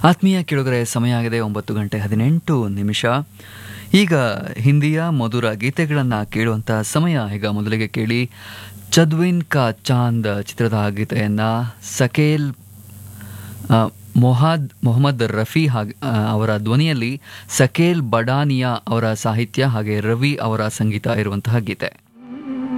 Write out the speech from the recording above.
ಆತ್ಮೀಯ ಕೇಳುಗರೆ, ಸಮಯ ಆಗಿದೆ 9:18. ಈಗ ಹಿಂದಿಯ ಮಧುರ ಗೀತೆಗಳನ್ನು ಕೇಳುವಂಥ ಸಮಯ. ಈಗ ಮೊದಲಿಗೆ ಕೇಳಿ ಚದ್ವಿನ್ ಕಾ ಚಾಂದ್ ಚಿತ್ರದ ಗೀತೆಯನ್ನು ಸಕೇಲ್ ಮೊಹಮ್ಮದ್ ರಫಿ ಅವರ ಧ್ವನಿಯಲ್ಲಿ ಸಕೇಲ್ ಬಡಾನಿಯಾ ಅವರ ಸಾಹಿತ್ಯ ಹಾಗೆ ರವಿ ಅವರ ಸಂಗೀತ ಇರುವಂತಹ ಗೀತೆ.